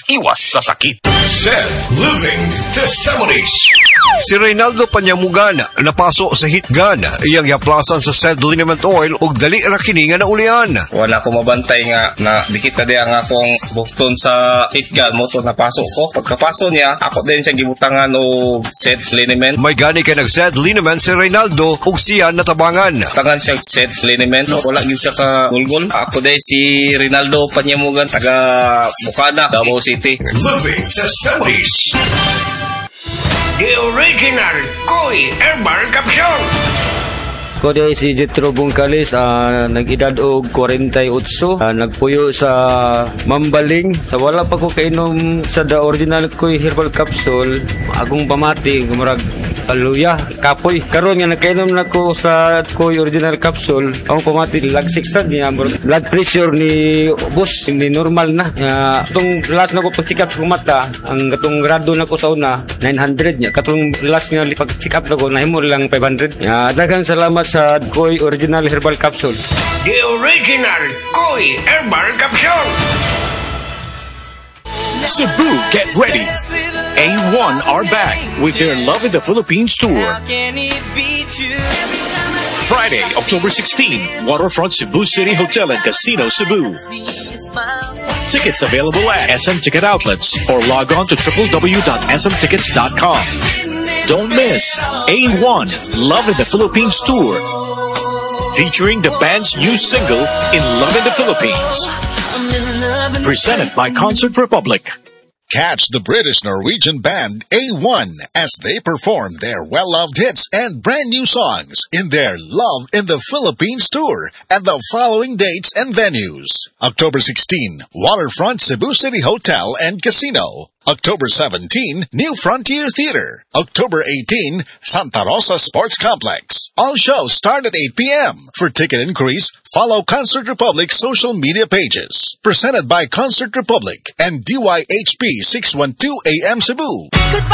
iwas sa sakit. Zed Living Testimonies. Si Reynaldo Panyamugan napaso sa hitgan iyang yaplasan sa Zed Liniment Oil ug dali ra kini nga naulian. Wala ko mabantay nga na dikit na diya nga akong bukton sa hitgan mo to napasok ko. Pagkapaso niya, ako din siya gibutangan og Zed Liniment. May gani kay nag-Zed Liniment si Reynaldo ug siya natabangan. Tangan siya Zed Liniment. Wala gid siya ka gulgol. Ako din si Reynaldo Panyamugan, taga Bukana, Davao City. Living Testimonies. The original Koy Herbal Capsule. Ko di si Jetro Bungkalis, nag-edad og 48, nagpuyo sa Mambaling. Sa wala pa ko kainom sa the original Koy Herbal Capsule, akong pamati, gumurag luya, kapoy. Karon nga nagkainom na ko sa Koy Original Capsule, akong pamati, lagsik sad niya, blood pressure ni boss, hindi normal na. Itong last na ko pag-check up sa mata, ang katong grado na ko sa una, 900 niya. Katong last nga pag-check up na ko, nahimo lang 500. Daghang salamat sa Koy Original Herbal Capsule. The original Koy Herbal Capsule. Cebu, get ready. A1 are back with their Love in the Philippines tour. Friday, October 16, Waterfront Cebu City Hotel and Casino, Cebu. Tickets available at SM Ticket Outlets or log on to www.smtickets.com. Don't miss A1 Love in the Philippines tour, featuring the band's new single In Love in the Philippines. Presented by Concert Republic. Catch the British-Norwegian band A1 as they perform their well-loved hits and brand new songs in their Love in the Philippines tour at the following dates and venues. October 16, Waterfront Cebu City Hotel and Casino. October 17, New Frontier Theater. October 18, Santa Rosa Sports Complex. All shows start at 8 p.m. For ticket inquiries, follow Concert Republic's social media pages. Presented by Concert Republic and DYHP 612 AM Cebu.